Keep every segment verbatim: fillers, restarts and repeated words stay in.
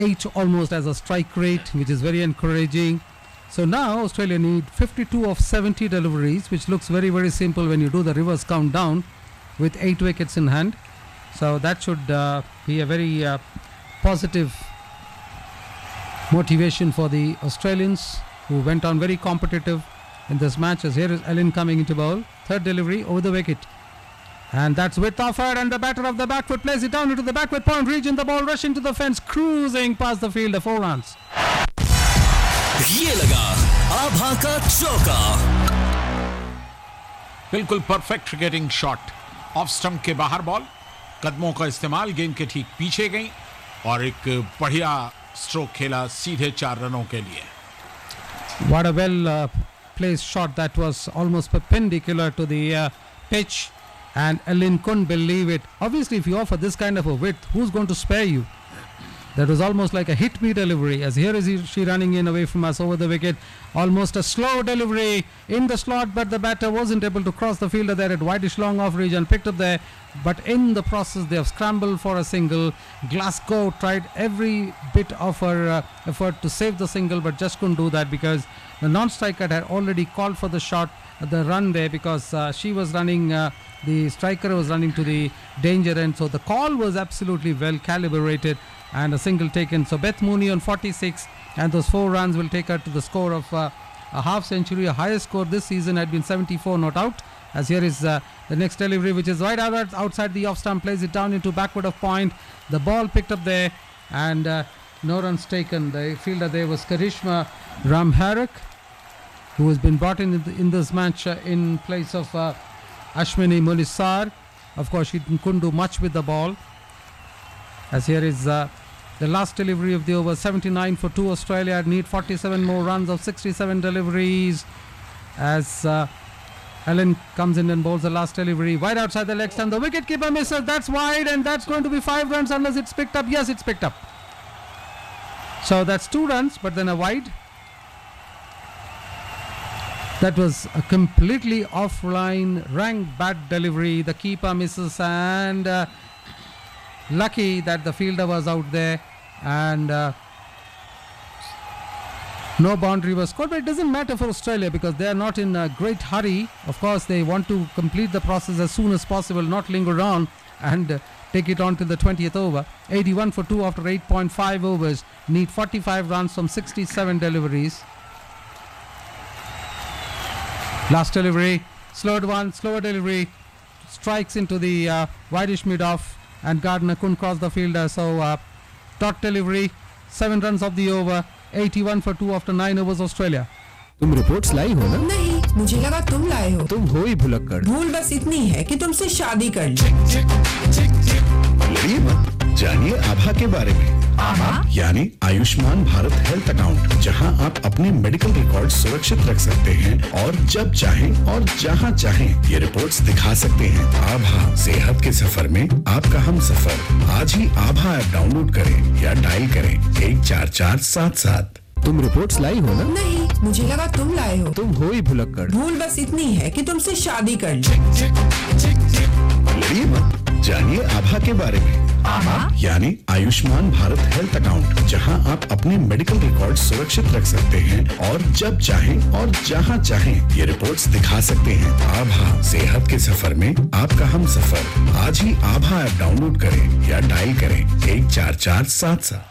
eight almost as a strike rate, which is very encouraging. So now Australia need fifty-two of seventy deliveries, which looks very, very simple when you do the reverse countdown with eight wickets in hand. So that should uh, be a very uh, positive motivation for the Australians, who went on very competitive in this match. As here is Ellen coming into bowl. Third delivery over the wicket. And that's width offered, and the batter of the back foot plays it down into the backward point region. The ball rushing to the fence, cruising past the field, the four runs. ये लगा आभा का चौका. बिल्कुल perfect cricketing shot. Off stump के बाहर ball, कदमों का इस्तेमाल गेंद के ठीक पीछे गई और एक बढ़िया स्ट्रोक खेला सीधे चार रनों के लिए. What a well uh, placed shot. That was almost perpendicular to the uh, pitch, and Ellen couldn't believe it. Obviously, if you offer this kind of a width, who's going to spare you? That was almost like a hit me delivery, as here is he, she running in away from us over the wicket. Almost a slow delivery in the slot, but the batter wasn't able to cross the fielder there at wideish long off region, picked up there, but in the process they have scrambled for a single. Glasgow tried every bit of her uh, effort to save the single, but just couldn't do that because the non-striker had already called for the shot, the run there, because uh, she was running, uh, the striker was running to the danger end, so the call was absolutely well calibrated and a single taken. So Beth Mooney on forty-six, and those four runs will take her to the score of uh, a half century. A highest score this season had been seventy-four not out. As here is uh, the next delivery, which is right out, outside the off stump, plays it down into backward of point. The ball picked up there, and uh, no runs taken. The fielder there was Karishma Ramharak, who has been brought in in this match uh, in place of uh, Ashwini Munisar. Of course, she couldn't do much with the ball. As here is uh, the last delivery of the over, seventy-nine for two. Australia need forty-seven more runs of sixty-seven deliveries. As uh, Ellen comes in and bowls the last delivery wide outside the leg stump. The wicket keeper misses. That's wide, and that's going to be five runs unless it's picked up. Yes, it's picked up. So that's two runs, but then a wide. That was a completely offline, rank bad delivery. The keeper misses, and uh, lucky that the fielder was out there, and uh, no boundary was scored. But it doesn't matter for Australia because they are not in a great hurry. Of course, they want to complete the process as soon as possible, not linger on and uh, take it on to the twentieth over. eighty-one for two after eight point five overs. Need forty-five runs from sixty-seven deliveries. Last delivery, slowed one, slower delivery, strikes into the uh, wideish mid-off, and Gardner couldn't cross the fielder. So uh, dot delivery, seven runs of the over, eighty-one for two after nine overs Australia. तुम reports लाई हो ना? नहीं, मुझे लगा तुम लाए हो. तुम हो ही भुलक्कड़. भूल बस इतनी है कि तुमसे शादी कर ली. लड़िए मत, जानिए आभा के बारे में. आभा यानी आयुष्मान भारत हेल्थ अकाउंट, जहां आप अपने मेडिकल रिकॉर्ड सुरक्षित रख सकते हैं और जब चाहें और जहां चाहें ये रिपोर्ट्स दिखा सकते हैं. आभा, सेहत के सफर में आपका हम सफर. आज ही आभा ऐप डाउनलोड करें या डायल करें एक चार चार सात सात. तुम रिपोर्ट्स लाई हो ना? नहीं, मुझे लगा तुम लाए हो. तुम हो ही भुलक्कड़. भूल बस इतनी है कि तुमसे शादी कर ली. लड़िए मत, जानिए आभा के बारे में. आभा यानी आयुष्मान भारत हेल्थ अकाउंट, जहां आप अपने मेडिकल रिकॉर्ड सुरक्षित रख सकते हैं और जब चाहें और जहां चाहें ये रिपोर्ट्स दिखा सकते हैं. आभा, सेहत के सफर में आपका हम सफर. आज ही आभा ऐप डाउनलोड करें या डायल करें एक चार चार सात सात.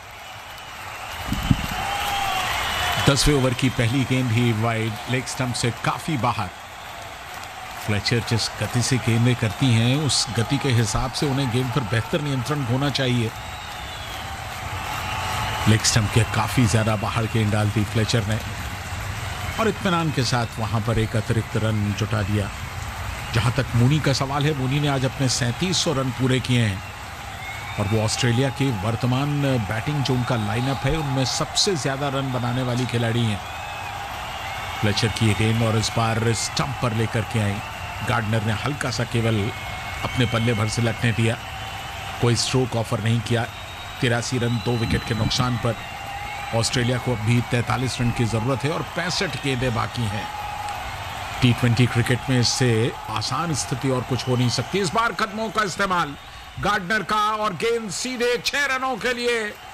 दसवें ओवर की पहली गेंद ही वाइड लेग स्टंप से काफी बाहर. फ्लेचर जिस गति से गेंदें करती हैं, उस गति के हिसाब से उन्हें गेंद पर बेहतर नियंत्रण होना चाहिए. लेग स्टंप के काफी ज्यादा बाहर गेंद डाल दी फ्लेचर ने और इत्मीनान के साथ वहां पर एक अतिरिक्त रन जुटा दिया. जहां तक मूनी का सवाल है, मूनी ने आज अपने सैंतीस सौ रन पूरे किए हैं और वो ऑस्ट्रेलिया के वर्तमान बैटिंग जो उनका लाइनअप है उनमें सबसे ज्यादा रन बनाने वाली खिलाड़ी हैं. फ्लेचर की ये गेंद और इस बार स्टंप पर लेकर के आई. गार्डनर ने हल्का सा केवल अपने पल्ले भर से लगने दिया, कोई स्ट्रोक ऑफर नहीं किया. तिरासी रन दो विकेट के नुकसान पर ऑस्ट्रेलिया को अब भी तैंतालीस रन की जरूरत है और पैंसठ गेंदें बाकी हैं. टी ट्वेंटी क्रिकेट में इससे आसान स्थिति और कुछ हो नहीं सकती. इस बार कदमों का इस्तेमाल गार्डनर का और गेंद सीधे छह रनों के लिए